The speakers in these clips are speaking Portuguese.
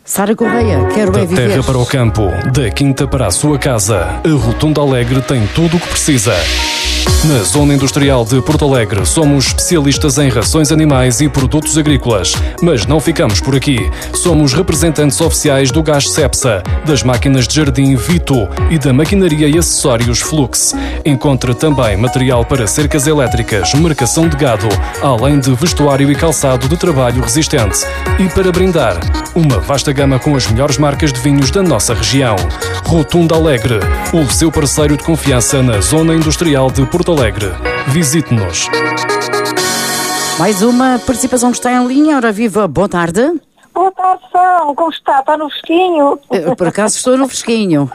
Sara Correia, quero Da é viver. terra para o campo, da quinta para a sua casa, a Rotunda Alegre tem tudo o que precisa. Na Zona Industrial de Porto Alegre, somos especialistas em rações animais e produtos agrícolas. Mas não ficamos por aqui. Somos representantes oficiais do gás Cepsa, das máquinas de jardim Vito e da maquinaria e acessórios Flux. Encontra também material para cercas elétricas, marcação de gado, além de vestuário e calçado de trabalho resistente. E para brindar, uma vasta gama com as melhores marcas de vinhos da nossa região. Rotunda Alegre, o seu parceiro de confiança na Zona Industrial de Porto Alegre. Visite-nos. Mais uma participação que está em linha. Ora viva, boa tarde. Boa tarde, São. Como está? Está no fresquinho? Por acaso estou no fresquinho.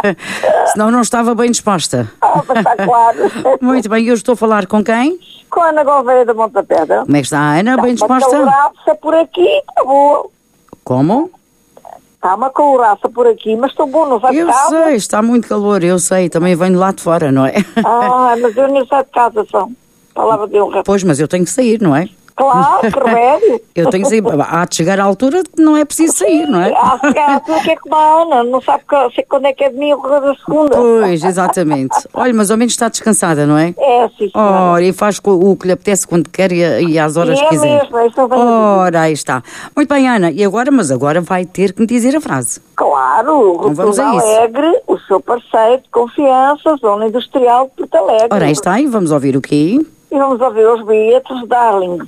Senão não estava bem disposta. Mas está claro. Muito bem, eu estou a falar com quem? Com a Ana Gouveia da Monte da Pedra. Como é que está a Ana? Bem disposta? Está uma caloraça por aqui, está boa. Como? Está uma caloraça por aqui, mas estou boa, não sai de Eu casa. sei, está muito calor, eu sei. Também venho lá de fora, não é? Mas eu nem saio de casa, São. Palavra de honra. Pois, mas eu tenho que sair, não é? Claro, que remédio. Eu tenho que sair. Há de chegar à altura que não é preciso sair, não é? Se calhar tu que é como a Ana, não sabe quando é que é de mim ou da segunda. Pois, exatamente. Olha, mas ao menos está descansada, não é? É, sim, senhora. Ora, e faz o que lhe apetece quando quer e às horas E que é quiser. mesmo, isso não vem a dizer. Ora, aí está. Muito bem, Ana, e agora? Mas agora vai ter que me dizer a frase. Claro, Então vamos Rotunda a isso. Alegre, o seu parceiro de confiança, Zona Industrial de Porto Alegre. Ora, aí está, e vamos ouvir o quê? E vamos ouvir os bilhetes Darling.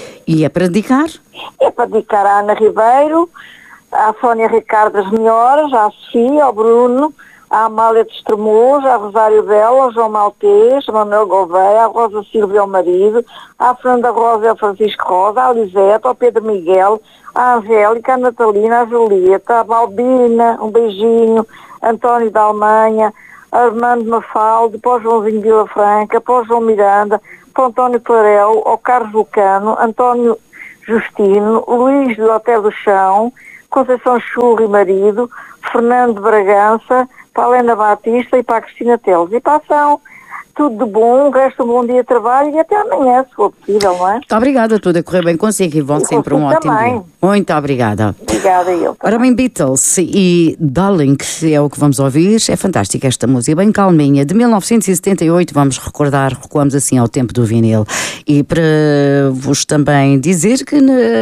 E é para dedicar? É para dedicar à Ana Ribeiro, à Sónia Ricardo das Melhoras, à Sofia, ao Bruno, à Amália de Estremoz, à Rosário Bela, ao João Maltês, ao Manuel Gouveia, à Rosa Silvia, ao marido, à Fernanda Rosa e ao Francisco Rosa, à Lisete, ao Pedro Miguel, à Angélica, à Natalina, à Julieta, à Balbina, um beijinho, António da Alemanha, a Armando Mafaldo, para o Joãozinho Vila Franca, para o João Miranda, para o António Clarel, ao Carlos Vulcano, António Justino, Luís do Hotel do Chão, Conceição Churro e marido, Fernando Bragança, para a Helena Batista e para a Cristina Teles. E passam tudo de bom, resta um bom dia de trabalho e até amanhã, se for possível, não é? Muito obrigada, tudo a correr bem consigo e volte E sempre um consigo ótimo também. dia. Muito obrigada. Obrigada, eu. Ora bem, Beatles e Darling é o que vamos ouvir. É fantástica esta música, bem calminha. De 1978, recuamos assim ao tempo do vinil. E para vos também dizer que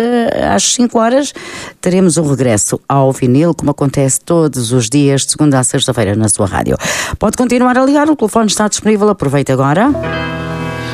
às 5 horas teremos um regresso ao vinil, como acontece todos os dias, de segunda a sexta-feira, na sua rádio. Pode continuar a ligar, o telefone está disponível, aproveita agora.